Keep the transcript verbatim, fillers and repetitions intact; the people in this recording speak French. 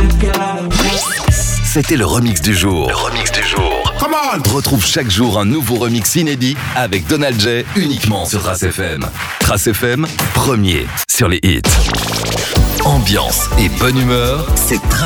C'était le remix du jour. Le remix du jour. Come on! Retrouve chaque jour un nouveau remix inédit avec Donald J uniquement sur Trace F M. Trace F M, premier sur les hits. Ambiance et bonne humeur, c'est Trace